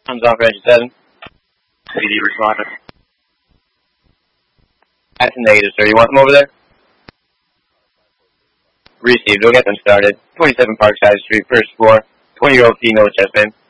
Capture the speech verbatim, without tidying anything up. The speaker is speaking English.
Comes off for engine seven. P D responding. That's a negative, sir. You want them over there? Received. We'll get them started. twenty-seven Parkside Street, first floor. twenty-year-old female chest pain.